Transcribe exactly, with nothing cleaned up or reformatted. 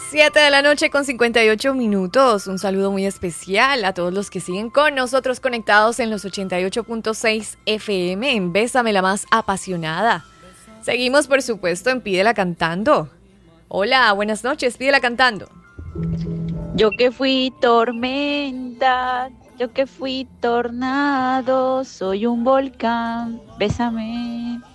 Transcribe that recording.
Siete de la noche con cincuenta y ocho minutos. Un saludo muy especial a todos los que siguen con nosotros conectados en los ochenta y ocho punto seis F M en Bésame la más apasionada. Seguimos, por supuesto, en Pídela Cantando. Hola, buenas noches, Pídela Cantando. Yo que fui tormenta, yo que fui tornado, soy un volcán, bésame.